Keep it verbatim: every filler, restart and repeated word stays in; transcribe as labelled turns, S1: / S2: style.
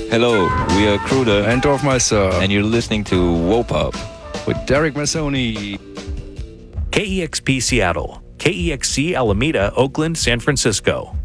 S1: Hello, we are Kruder,
S2: and Dorfmeister,
S1: and you're listening to Wopop
S2: with Derek Massoni.
S3: K E X P Seattle, K E X C Alameda, Oakland, San Francisco.